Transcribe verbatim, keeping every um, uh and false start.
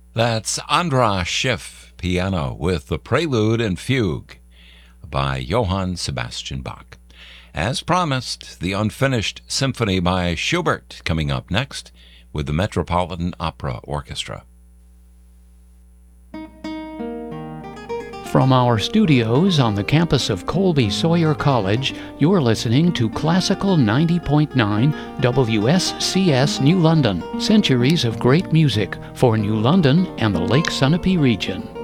That's Andras Schiff piano with the Prelude and Fugue by Johann Sebastian Bach. As promised, the Unfinished Symphony by Schubert coming up next with the Metropolitan Opera Orchestra. From our studios on the campus of Colby Sawyer College, you're listening to Classical ninety point nine W S C S New London, centuries of great music for New London and the Lake Sunapee region.